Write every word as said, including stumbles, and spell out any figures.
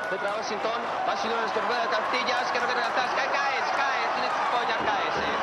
Petra Washington, Washington escorrega de cartillas, que no que caes, caes, caes, caes, caes.